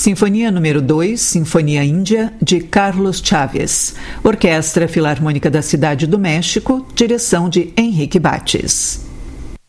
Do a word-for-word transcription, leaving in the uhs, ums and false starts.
Sinfonia número dois, Sinfonia Índia, de Carlos Chávez. Orquestra Filarmônica da Cidade do México, direção de Henrique Bates.